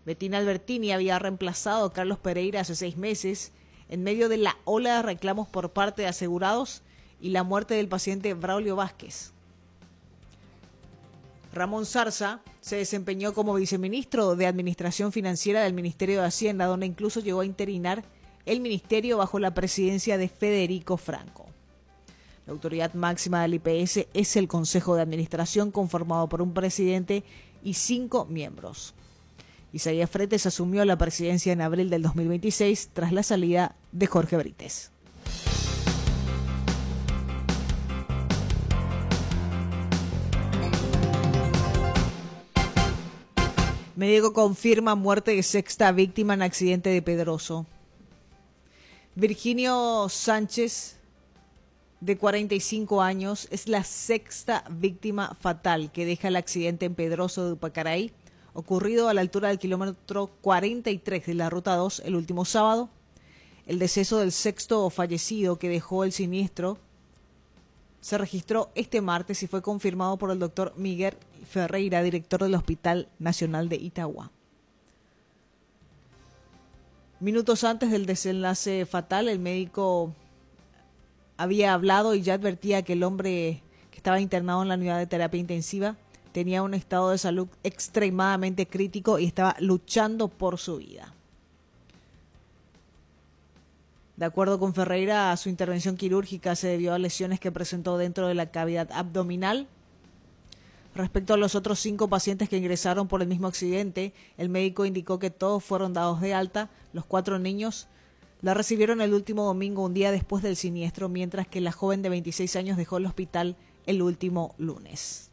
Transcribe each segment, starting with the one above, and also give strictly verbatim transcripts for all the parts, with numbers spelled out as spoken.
Bettina Albertini había reemplazado a Carlos Pereira hace seis meses en medio de la ola de reclamos por parte de asegurados y la muerte del paciente Braulio Vázquez. Ramón Zarza se desempeñó como viceministro de Administración Financiera del Ministerio de Hacienda, donde incluso llegó a interinar el ministerio bajo la presidencia de Federico Franco. La autoridad máxima del I P S es el Consejo de Administración, conformado por un presidente y cinco miembros. Isaías Fretes asumió la presidencia en abril del dos mil veintiséis tras la salida de Jorge Brites. Médico confirma muerte de sexta víctima en accidente de Pedroso. Virginio Sánchez, de cuarenta y cinco años, es la sexta víctima fatal que deja el accidente en Pedroso de Upacaraí, ocurrido a la altura del kilómetro cuarenta y tres de la Ruta dos el último sábado. El deceso del sexto fallecido que dejó el siniestro se registró este martes y fue confirmado por el doctor Miguel Ferreira, director del Hospital Nacional de Itagua. Minutos antes del desenlace fatal, el médico había hablado y ya advertía que el hombre que estaba internado en la unidad de terapia intensiva tenía un estado de salud extremadamente crítico y estaba luchando por su vida. De acuerdo con Ferreira, su intervención quirúrgica se debió a lesiones que presentó dentro de la cavidad abdominal. Respecto a los otros cinco pacientes que ingresaron por el mismo accidente, el médico indicó que todos fueron dados de alta. Los cuatro niños la recibieron el último domingo, un día después del siniestro, mientras que la joven de veintiséis años dejó el hospital el último lunes.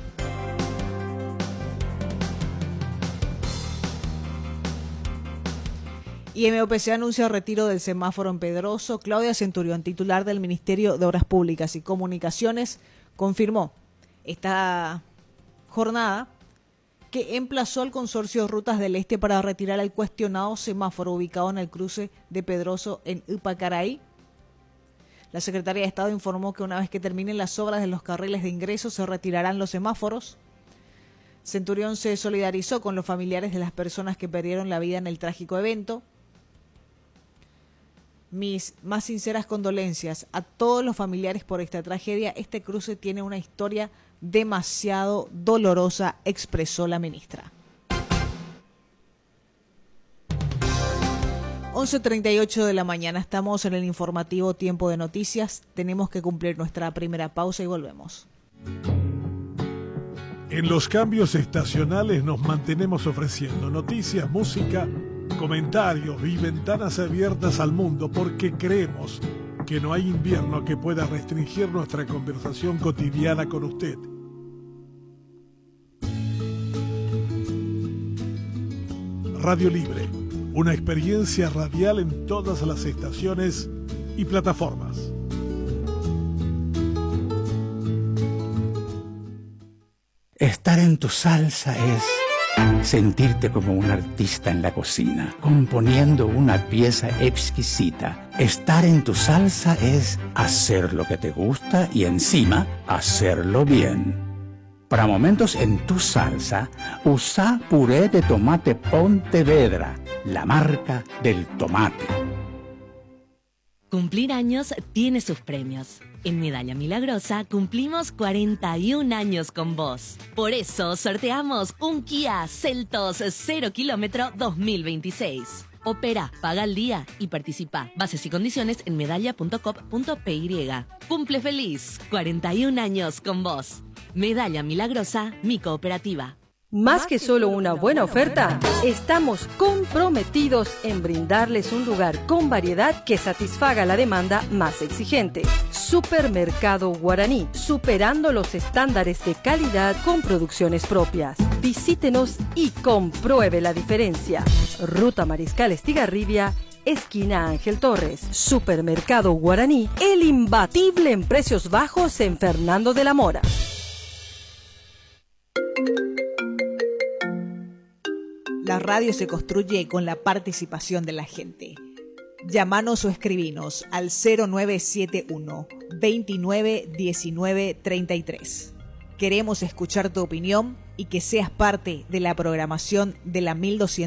Y M O P C anuncia retiro del semáforo en Pedroso. Claudia Centurión, titular del Ministerio de Obras Públicas y Comunicaciones, confirmó esta jornada que emplazó al consorcio Rutas del Este para retirar el cuestionado semáforo ubicado en el cruce de Pedroso en Upacaraí. La Secretaría de Estado informó que una vez que terminen las obras de los carriles de ingreso se retirarán los semáforos. Centurión se solidarizó con los familiares de las personas que perdieron la vida en el trágico evento. Mis más sinceras condolencias a todos los familiares por esta tragedia. Este cruce tiene una historia demasiado dolorosa, expresó la ministra. once treinta y ocho de la mañana, estamos en el informativo Tiempo de Noticias. Tenemos que cumplir nuestra primera pausa y volvemos. En los cambios estacionales nos mantenemos ofreciendo noticias, música, comentarios y ventanas abiertas al mundo, porque creemos que no hay invierno que pueda restringir nuestra conversación cotidiana con usted. Radio Libre, una experiencia radial en todas las estaciones y plataformas. Estar en tu salsa es sentirte como un artista en la cocina, componiendo una pieza exquisita. Estar en tu salsa es hacer lo que te gusta y encima hacerlo bien. Para momentos en tu salsa, usa puré de tomate Pontevedra, la marca del tomate. Cumplir años tiene sus premios. En Medalla Milagrosa cumplimos cuarenta y un años con vos. Por eso sorteamos un Kia Seltos cero kilómetro dos mil veintiséis. Opera, paga al día y participa. Bases y condiciones en medalla punto com punto p y. Cumple feliz, cuarenta y un años con vos. Medalla Milagrosa, mi cooperativa. Más que solo una buena oferta, estamos comprometidos en brindarles un lugar con variedad que satisfaga la demanda más exigente. Supermercado Guaraní, superando los estándares de calidad con producciones propias. Visítenos y compruebe la diferencia. Ruta Mariscal Estigarribia, esquina Ángel Torres. Supermercado Guaraní, el imbatible en precios bajos en Fernando de la Mora. La radio se construye con la participación de la gente. Llámanos o escribinos al cero nueve siete uno, veintinueve diecinueve treinta y tres. Queremos escuchar tu opinión y que seas parte de la programación de la mil doscientos.